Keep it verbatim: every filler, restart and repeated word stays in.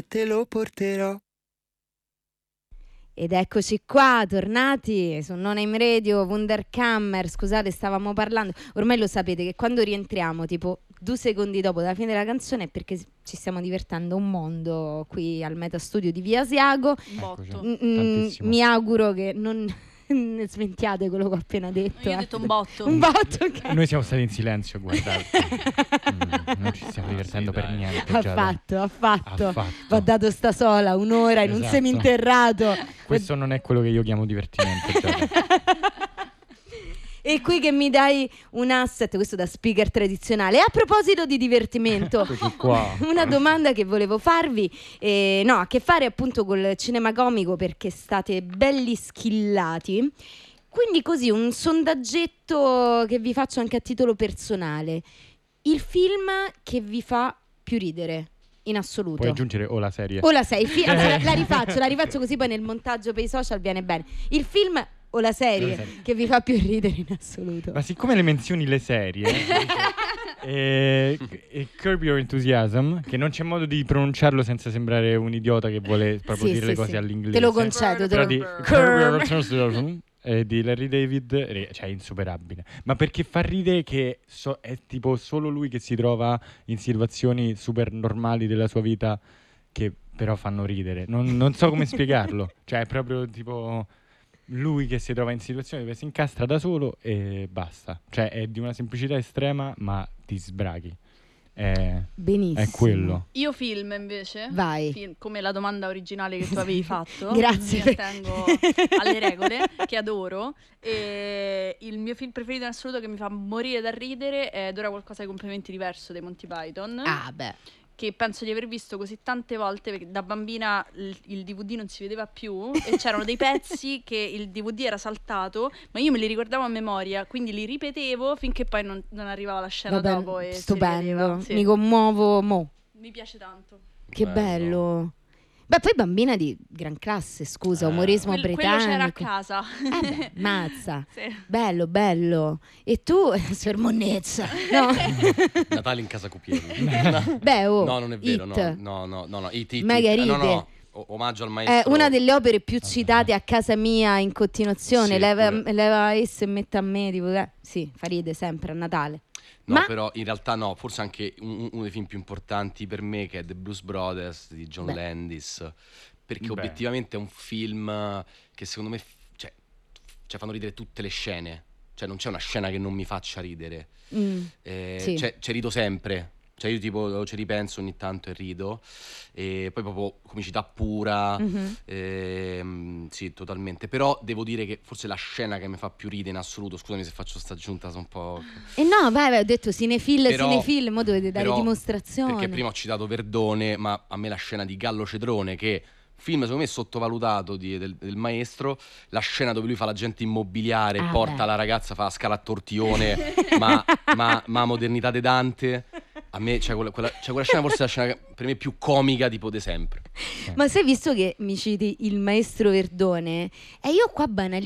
e te lo porterò. Ed eccoci qua, tornati su Non Aim Radio, Wunderkammer. Scusate, stavamo parlando, ormai lo sapete che quando rientriamo tipo due secondi dopo la fine della canzone è perché ci stiamo divertendo un mondo qui al Metastudio di Via Asiago. Botto. Mm, mi auguro che non smentiate quello che ho appena detto. Io ho eh. detto un botto. Un botto, ok. Noi siamo stati in silenzio, guardate. mm, non ci stiamo divertendo sì, per dai. niente. Ha Giada. fatto, ha fatto. Ha fatto. Va dato sta sola un'ora in un Esatto. seminterrato. Questo non è quello che io chiamo divertimento, Giada. E qui che mi dai un asset, questo da speaker tradizionale. E a proposito di divertimento, Eccoci qua. una domanda che volevo farvi, eh, no, ha a che fare appunto col cinema comico, perché state belli skillati. Quindi così, un sondaggetto che vi faccio anche a titolo personale. Il film che vi fa più ridere in assoluto. Puoi aggiungere o la serie. O la sei, fi- anzi, la, la rifaccio, la rifaccio così poi nel montaggio per i social viene bene. Il film o la serie, La serie. che vi fa più ridere in assoluto. Ma siccome le menzioni le serie e, e Curb Your Enthusiasm, che non c'è modo di pronunciarlo senza sembrare un idiota che vuole proprio Sì, dire sì, le cose sì. all'inglese. Te lo concedo, te Però lo... di Curb. Curb Your Enthusiasm eh, di Larry David, eh, cioè insuperabile. Ma perché fa ridere che so- è tipo solo lui che si trova in situazioni super normali della sua vita che però fanno ridere. Non, non so come spiegarlo. Cioè è proprio tipo lui che si trova in situazioni dove si incastra da solo e basta. Cioè è di una semplicità estrema ma ti sbraghi. È, Benissimo. è quello. Io film invece. Vai. Film, come la domanda originale che tu avevi fatto. Grazie. Mi attengo alle regole, che adoro. E il mio film preferito in assoluto che mi fa morire da ridere è Ed ora qualcosa di completamente diverso dei Monty Python. Ah, beh. Che penso di aver visto così tante volte, perché da bambina il, il D V D non si vedeva più e c'erano dei pezzi che il D V D era saltato, ma io me li ricordavo a memoria, quindi li ripetevo finché poi non, non arrivava la scena Vabbè, dopo e si stupendo. rivedeva. Sì. Mi commuovo mo. Mi piace tanto. Che bello. Beh, poi bambina di gran classe, scusa, Eh. umorismo Quel- quello c'era a britannico. casa. Eh beh, mazza. Sì. Bello, bello. E tu, sermonezza. No. Natale in casa Cupiello. Beh, oh, No, non è vero, It. no, no, no, no, no, It, It, Mega It. Eh, no, ride. no, o- omaggio al È maestro. una delle opere più citate a casa mia in continuazione. Sì, leva, pure. leva essa e metta a me. Tipo, eh, sì, fa ride sempre a Natale. No, Ma- però in realtà no, forse anche un- uno dei film più importanti per me, che è The Blues Brothers di John Beh. Landis, perché Beh. obiettivamente è un film che secondo me f- cioè, cioè fanno ridere tutte le scene, cioè non c'è una scena che non mi faccia ridere. Mm. Eh, Sì. cioè, ci rido sempre, cioè io tipo ci ripenso ogni tanto e rido, e poi proprio comicità pura, Mhm. ehm, sì, totalmente. Però devo dire che forse la scena che mi fa più ridere in assoluto, scusami se faccio sta aggiunta, sono un po'... E no, vai, vai, ho detto cinefil, Però- cinefil, mo dovete dare però- dimostrazione. Perché prima ho citato Verdone, ma a me la scena di Gallo Cetrone, che film secondo me sottovalutato di- del, del maestro, la scena dove lui fa l'agente immobiliare, Ah, porta beh. la ragazza, fa la scala a tortione, ma, ma, ma modernità de Dante, a me c'è quella, quella, c'è quella scena forse è la scena che per me più comica tipo de sempre. Ma sai, visto che mi citi il maestro Verdone, e io qua banalizzo